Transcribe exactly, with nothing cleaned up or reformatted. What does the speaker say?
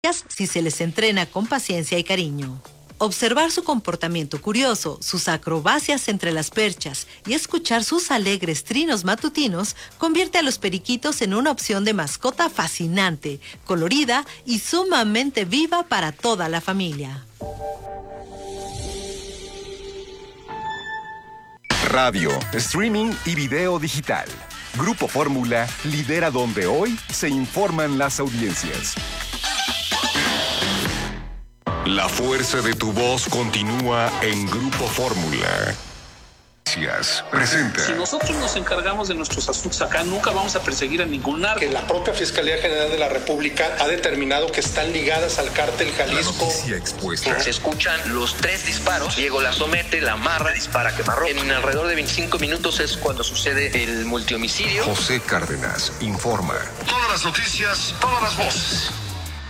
si se les entrena con paciencia y cariño. Observar su comportamiento curioso, sus acrobacias entre las perchas y escuchar sus alegres trinos matutinos convierte a los periquitos en una opción de mascota fascinante, colorida y sumamente viva para toda la familia. Radio, streaming y video digital. Grupo Fórmula lidera donde hoy se informan las audiencias. La fuerza de tu voz continúa en Grupo Fórmula. Presenta. Si nosotros nos encargamos de nuestros asuntos acá, nunca vamos a perseguir a ningún narco. Que la propia Fiscalía General de la República ha determinado que están ligadas al cártel Jalisco. La expuesta. Se escuchan los tres disparos. Diego la somete, la amarra, dispara quemarropa. En alrededor de veinticinco minutos es cuando sucede el multihomicidio. José Cárdenas informa. Todas las noticias, todas las voces.